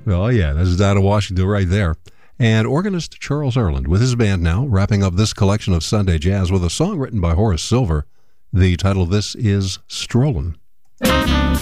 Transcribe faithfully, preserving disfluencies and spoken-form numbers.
Oh, yeah, that's Dinah Washington right there. And organist Charles Earland with his band now, wrapping up this collection of Sunday Jazz with a song written by Horace Silver. The title of this is Strollin'.